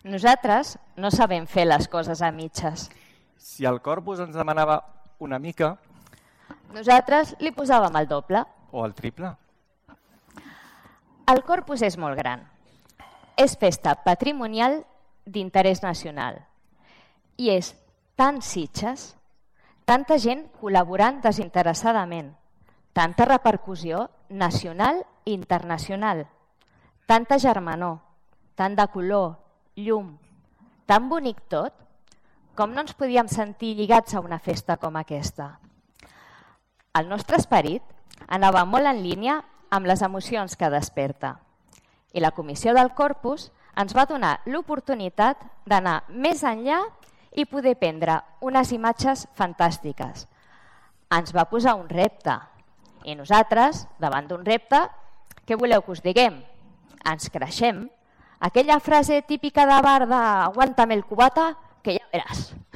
Nosaltres no sabem fer les coses a mitges. Si el corpus ens demanava una mica... Nosaltres li posàvem el doble. O el triple. El corpus és molt gran. És festa patrimonial d'interès nacional. I és tan Sitges, tanta gent col·laborant desinteressadament, tanta repercussió nacional i internacional, tanta germanor, tant de color, llum, tan bonic tot, com no ens podíem sentir lligats a una festa com aquesta. El nostre esperit anava molt en línia amb les emocions que desperta. I la Comissió del Corpus ens va donar l'oportunitat d'anar més enllà i poder prendre unes imatges fantàstiques. Ens va posar un repte. I nosaltres, davant d'un repte, què voleu que us diguem? Ens creixem. Aquella frase típica de bar de «aguántame el cubata», que ja veràs.